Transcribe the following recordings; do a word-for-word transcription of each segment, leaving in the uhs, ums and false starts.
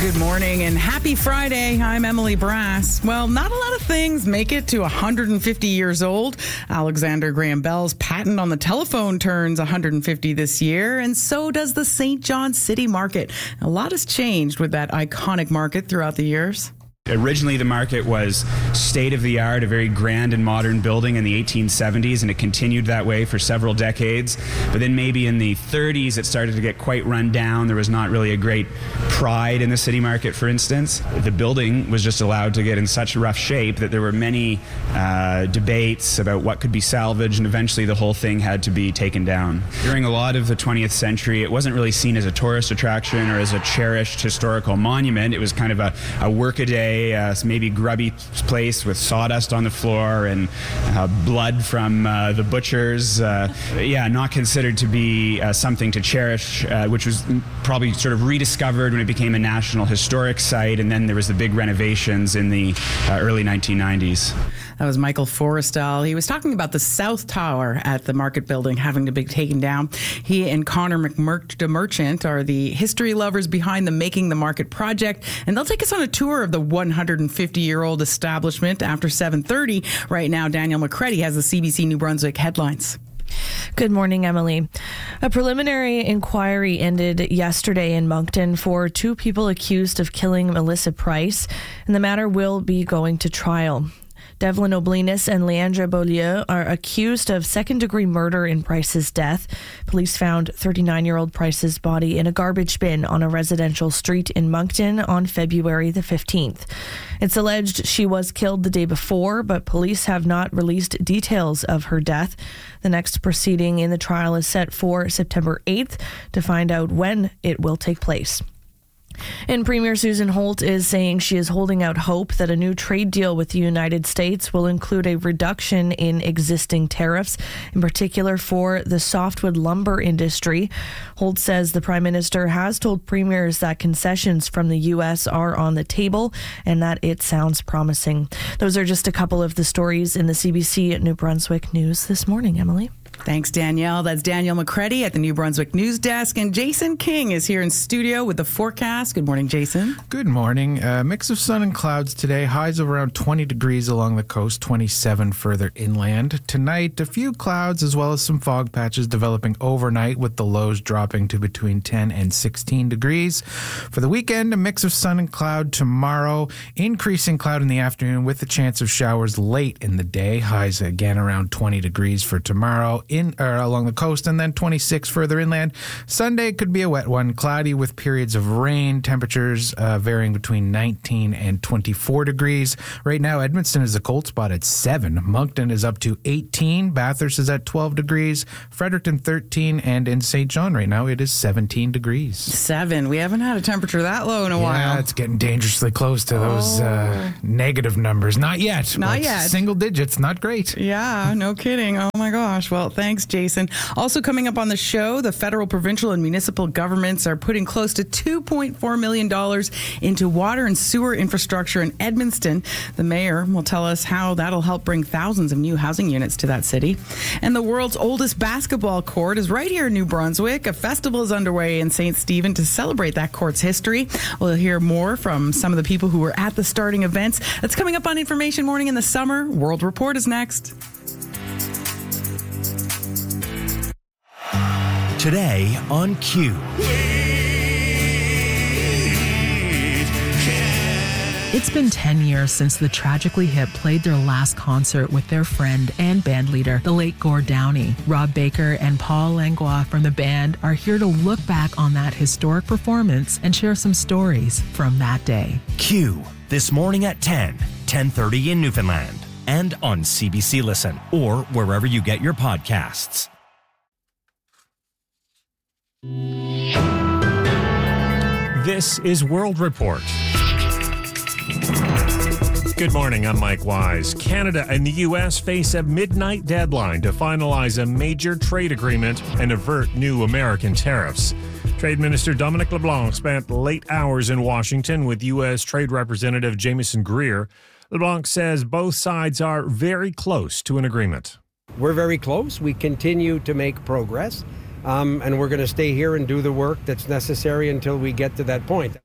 Good morning and happy Friday. I'm Emily Brass. Well, not a lot of things make it to one hundred fifty years old. Alexander Graham Bell's patent on the telephone turns one hundred fifty this year, and so does the Saint John City Market. A lot has changed with that iconic market throughout the years. Originally, the market was state-of-the-art, a very grand and modern building in the eighteen seventies, and it continued that way for several decades. But then maybe in the thirties, it started to get quite run down. There was not really a great pride in the city market, for instance. The building was just allowed to get in such rough shape that there were many uh, debates about what could be salvaged, and eventually the whole thing had to be taken down. During a lot of the twentieth century, it wasn't really seen as a tourist attraction or as a cherished historical monument. It was kind of a, a workaday, Uh, maybe grubby place with sawdust on the floor and uh, blood from uh, the butchers. Uh, yeah, not considered to be uh, something to cherish, uh, which was probably sort of rediscovered when it became a National Historic Site, and then there was the big renovations in the uh, early nineteen nineties. That was Michael Forrestal. He was talking about the South Tower at the Market Building having to be taken down. He and Connor McMurchant are the history lovers behind the Making the Market project, and they'll take us on a tour of the one hundred fifty-year-old establishment after seven thirty. Right now, Danielle McCready has the C B C New Brunswick headlines. Good morning, Emily. A preliminary inquiry ended yesterday in Moncton for two people accused of killing Melissa Price, and the matter will be going to trial. Devlin Oblinus and Leandra Beaulieu are accused of second-degree murder in Price's death. Police found thirty-nine-year-old Price's body in a garbage bin on a residential street in Moncton on February the fifteenth. It's alleged she was killed the day before, but police have not released details of her death. The next proceeding in the trial is set for September eighth to find out when it will take place. And Premier Susan Holt is saying she is holding out hope that a new trade deal with the United States will include a reduction in existing tariffs, in particular for the softwood lumber industry. Holt says the Prime Minister has told premiers that concessions from the U S are on the table and that it sounds promising. Those are just a couple of the stories in the C B C New Brunswick News this morning, Emily. Thanks, Danielle. That's Danielle McCready at the New Brunswick News Desk. And Jason King is here in studio with the forecast. Good morning, Jason. Good morning. A mix of sun and clouds today. Highs of around twenty degrees along the coast, twenty-seven further inland. Tonight, a few clouds as well as some fog patches developing overnight, with the lows dropping to between ten and sixteen degrees. For the weekend, a mix of sun and cloud tomorrow. Increasing cloud in the afternoon with the chance of showers late in the day. Highs again around twenty degrees for tomorrow in or along the coast, and then twenty-six further inland. Sunday could be a wet one, cloudy with periods of rain. Temperatures uh, varying between nineteen and twenty-four degrees. Right now, Edmundston is a cold spot at seven. Moncton is up to eighteen. Bathurst is at twelve degrees. Fredericton thirteen, and in Saint John right now it is seventeen degrees. Seven. We haven't had a temperature that low in a yeah, while. Yeah, it's getting dangerously close to those oh. uh, negative numbers. Not yet. Not yet. Single digits. Not great. Yeah, no kidding. Oh my gosh. Well, thanks, Jason. Also coming up on the show, the federal, provincial, and municipal governments are putting close to two point four million dollars into water and sewer infrastructure in Edmundston. The mayor will tell us how that'll help bring thousands of new housing units to that city. And the world's oldest basketball court is right here in New Brunswick. A festival is underway in Saint Stephen to celebrate that court's history. We'll hear more from some of the people who were at the starting events. That's coming up on Information Morning in the Summer. World Report is next. Today on Q. It's been ten years since the Tragically Hip played their last concert with their friend and bandleader, the late Gord Downey. Rob Baker and Paul Langlois from the band are here to look back on that historic performance and share some stories from that day. Q, this morning at ten, ten thirty in Newfoundland, and on C B C Listen, or wherever you get your podcasts. This is World Report. Good morning, I'm Mike Wise. Canada and the U S face a midnight deadline to finalize a major trade agreement and avert new American tariffs. Trade Minister Dominic LeBlanc spent late hours in Washington with U S Trade Representative Jamieson Greer. LeBlanc says both sides are very close to an agreement. We're very close. We continue to make progress, um, and we're going to stay here and do the work that's necessary until we get to that point.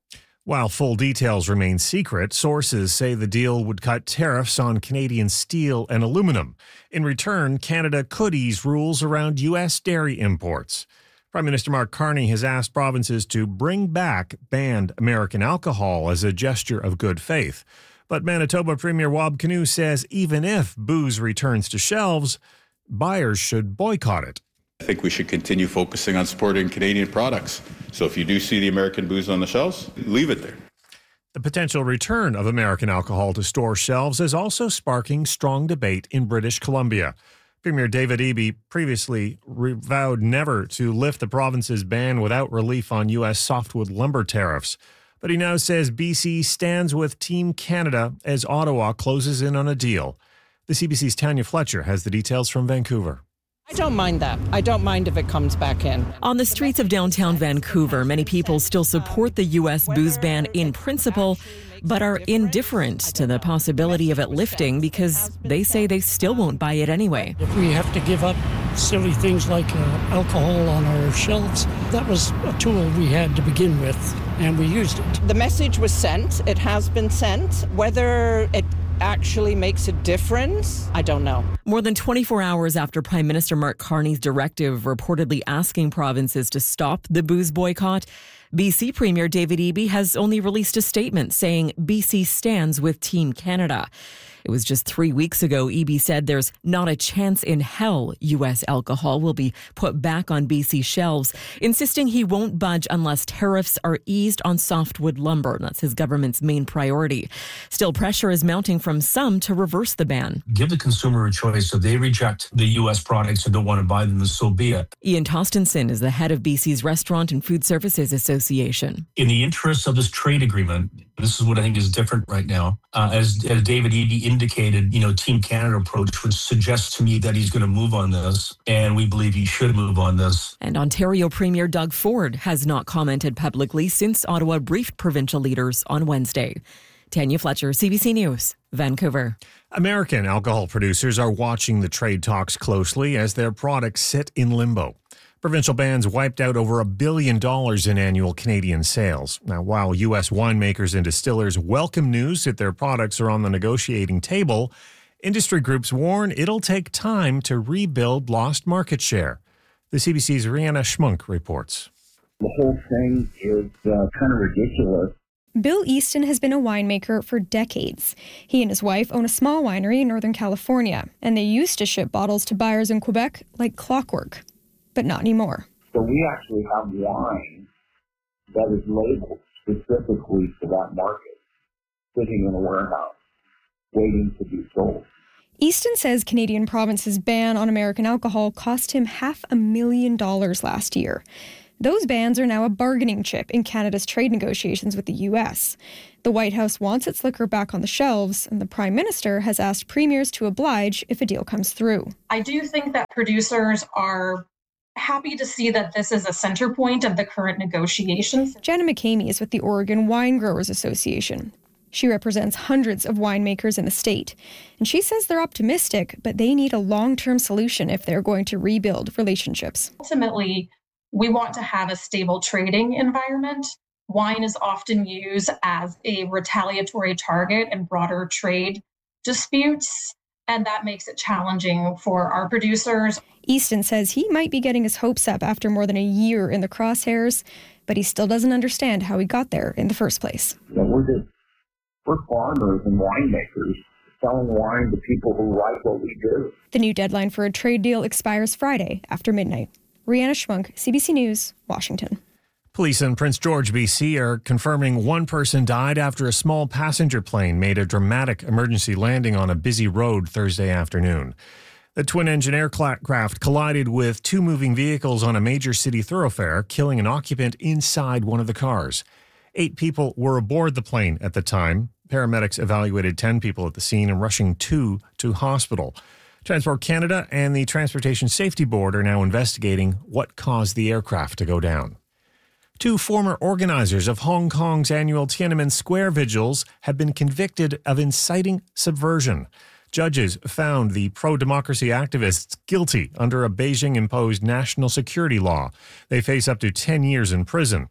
While full details remain secret, sources say the deal would cut tariffs on Canadian steel and aluminum. In return, Canada could ease rules around U S dairy imports. Prime Minister Mark Carney has asked provinces to bring back banned American alcohol as a gesture of good faith. But Manitoba Premier Wab Kinew says even if booze returns to shelves, buyers should boycott it. I think we should continue focusing on supporting Canadian products. So if you do see the American booze on the shelves, leave it there. The potential return of American alcohol to store shelves is also sparking strong debate in British Columbia. Premier David Eby previously vowed never to lift the province's ban without relief on U S softwood lumber tariffs. But he now says B C stands with Team Canada as Ottawa closes in on a deal. The C B C's Tanya Fletcher has the details from Vancouver. I don't mind that. I don't mind if it comes back in. On the streets of downtown Vancouver, many people still support the U S booze ban in principle, but are indifferent to the possibility of it lifting because they say they still won't buy it anyway. If we have to give up silly things like uh, alcohol on our shelves, that was a tool we had to begin with, and we used it. The message was sent. It has been sent. Whether it actually makes a difference, I don't know. More than twenty-four hours after Prime Minister Mark Carney's directive reportedly asking provinces to stop the booze boycott, B C Premier David Eby has only released a statement saying B C stands with Team Canada. It was just three weeks ago, Eby said there's not a chance in hell U S alcohol will be put back on B C shelves, insisting he won't budge unless tariffs are eased on softwood lumber. That's his government's main priority. Still, pressure is mounting from some to reverse the ban. Give the consumer a choice. If they reject the U S products and don't want to buy them, then so be it. Ian Tostenson is the head of B C's Restaurant and Food Services Association. In the interests of this trade agreement, this is what I think is different right now. Uh, as, as David Eby indicated, you know, Team Canada approach would suggest to me that he's going to move on this, and we believe he should move on this. And Ontario Premier Doug Ford has not commented publicly since Ottawa briefed provincial leaders on Wednesday. Tanya Fletcher, C B C News, Vancouver. American alcohol producers are watching the trade talks closely as their products sit in limbo. Provincial bans wiped out over a billion dollars in annual Canadian sales. Now, while U S winemakers and distillers welcome news that their products are on the negotiating table, industry groups warn it'll take time to rebuild lost market share. The C B C's Rihanna Schmunk reports. The whole thing is uh, kind of ridiculous. Bill Easton has been a winemaker for decades. He and his wife own a small winery in Northern California, and they used to ship bottles to buyers in Quebec like clockwork. But not anymore. So we actually have wine that is labeled specifically for that market, sitting in a warehouse, waiting to be sold. Easton says Canadian province's ban on American alcohol cost him half a million dollars last year. Those bans are now a bargaining chip in Canada's trade negotiations with the U S. The White House wants its liquor back on the shelves, and the Prime Minister has asked premiers to oblige if a deal comes through. I do think that producers are happy to see that this is a center point of the current negotiations. Jenna McCamey is with the Oregon Wine Growers Association. She represents hundreds of winemakers in the state, and she says they're optimistic, but they need a long-term solution if they're going to rebuild relationships. Ultimately, we want to have a stable trading environment. Wine is often used as a retaliatory target in broader trade disputes, and that makes it challenging for our producers. Easton says he might be getting his hopes up after more than a year in the crosshairs, but he still doesn't understand how he got there in the first place. You know, we're just, we're farmers and winemakers selling wine to people who like what we do. The new deadline for a trade deal expires Friday after midnight. Rihanna Schmunk, C B C News, Washington. Police in Prince George, B C are confirming one person died after a small passenger plane made a dramatic emergency landing on a busy road Thursday afternoon. The twin-engine aircraft collided with two moving vehicles on a major city thoroughfare, killing an occupant inside one of the cars. Eight people were aboard the plane at the time. Paramedics evaluated ten people at the scene and rushing two to hospital. Transport Canada and the Transportation Safety Board are now investigating what caused the aircraft to go down. Two former organizers of Hong Kong's annual Tiananmen Square vigils have been convicted of inciting subversion. Judges found the pro-democracy activists guilty under a Beijing-imposed national security law. They face up to ten years in prison.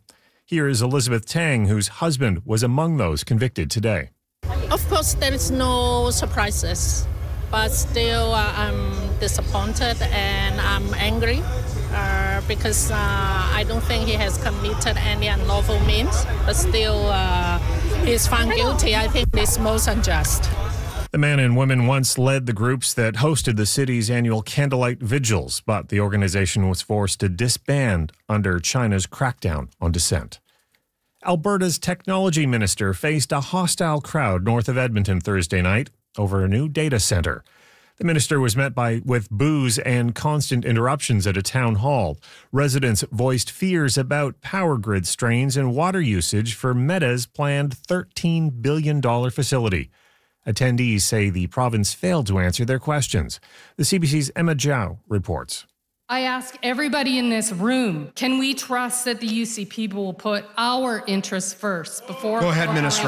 Here is Elizabeth Tang, whose husband was among those convicted today. Of course, there is no surprises, but still uh, I'm disappointed and I'm angry uh, because uh, I don't think he has committed any unlawful means, but still uh, he's found guilty. I think it's most unjust. The man and woman once led the groups that hosted the city's annual candlelight vigils, but the organization was forced to disband under China's crackdown on dissent. Alberta's technology minister faced a hostile crowd north of Edmonton Thursday night over a new data center. The minister was met by with boos and constant interruptions at a town hall. Residents voiced fears about power grid strains and water usage for Meta's planned thirteen billion dollars facility. Attendees say the province failed to answer their questions. The C B C's Emma Zhao reports. I ask everybody in this room, can we trust that the U C people will put our interests first before Go ahead, Minister.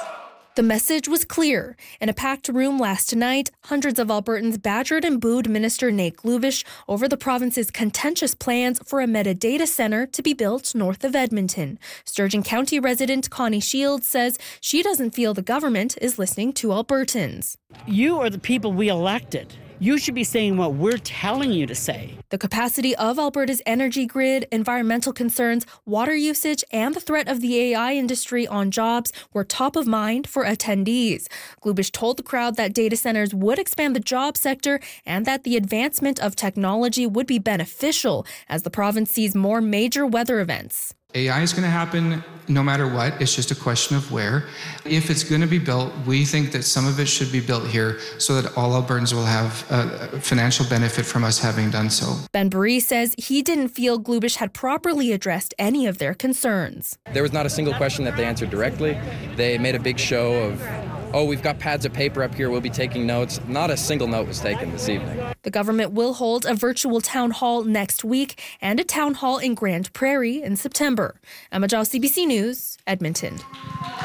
The message was clear. In a packed room last night, hundreds of Albertans badgered and booed Minister Nate Glubish over the province's contentious plans for a Meta data center to be built north of Edmonton. Sturgeon County resident Connie Shields says she doesn't feel the government is listening to Albertans. You are the people we elected. You should be saying what we're telling you to say. The capacity of Alberta's energy grid, environmental concerns, water usage, and the threat of the A I industry on jobs were top of mind for attendees. Glubish told the crowd that data centers would expand the job sector and that the advancement of technology would be beneficial as the province sees more major weather events. A I is going to happen no matter what. It's just a question of where. If it's going to be built, we think that some of it should be built here so that all Albertans will have a financial benefit from us having done so. Ben Baree says he didn't feel Glubish had properly addressed any of their concerns. There was not a single question that they answered directly. They made a big show of, oh, we've got pads of paper up here, we'll be taking notes. Not a single note was taken this evening. The government will hold a virtual town hall next week and a town hall in Grand Prairie in September. Emma Zhao, C B C News, Edmonton. All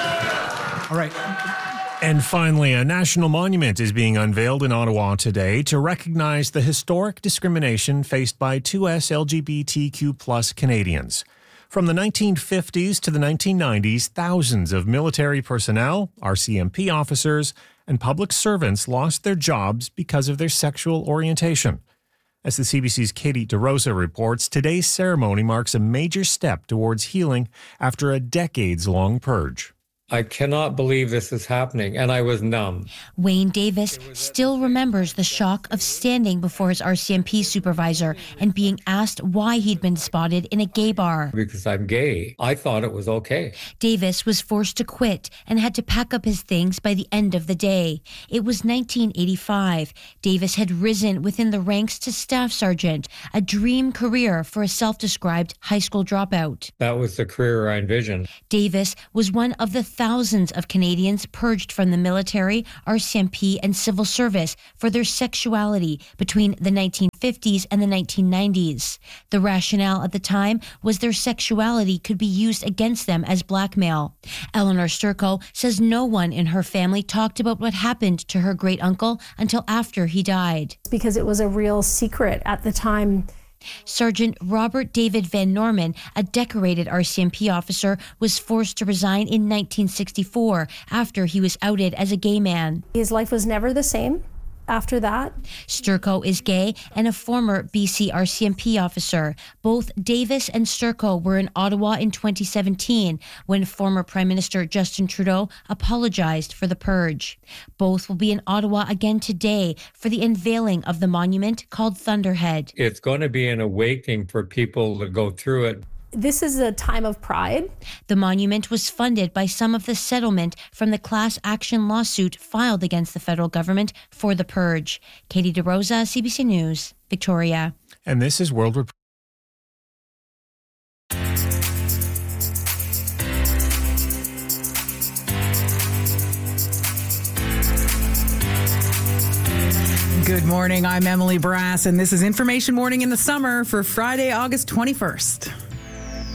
right. All right. And finally, a national monument is being unveiled in Ottawa today to recognize the historic discrimination faced by two S L G B T Q plus Canadians. From the nineteen fifties to the nineteen nineties, thousands of military personnel, R C M P officers, and public servants lost their jobs because of their sexual orientation. As the C B C's Katie DeRosa reports, today's ceremony marks a major step towards healing after a decades-long purge. I cannot believe this is happening, and I was numb. Wayne Davis still remembers the shock of standing before his R C M P supervisor and being asked why he'd been spotted in a gay bar. Because I'm gay, I thought it was okay. Davis was forced to quit and had to pack up his things by the end of the day. It was nineteen eighty-five. Davis had risen within the ranks to staff sergeant, a dream career for a self-described high school dropout. That was the career I envisioned. Davis was one of the thousands of Canadians purged from the military, R C M P, and civil service for their sexuality between the nineteen fifties and the nineteen nineties. The rationale at the time was their sexuality could be used against them as blackmail. Eleanor Sturco says no one in her family talked about what happened to her great-uncle until after he died. Because it was a real secret at the time. Sergeant Robert David Van Norman, a decorated R C M P officer, was forced to resign in nineteen sixty-four after he was outed as a gay man. His life was never the same after that. Sturco is gay and a former B C R C M P officer. Both Davis and Sturco were in Ottawa in twenty seventeen when former Prime Minister Justin Trudeau apologized for the purge. Both will be in Ottawa again today for the unveiling of the monument called Thunderhead. It's going to be an awakening for people to go through it. This is a time of pride. The monument was funded by some of the settlement from the class action lawsuit filed against the federal government for the purge. Katie DeRosa, C B C News, Victoria. And this is World Report. Good morning. I'm Emily Brass, and this is Information Morning in the Summer for Friday, August twenty-first.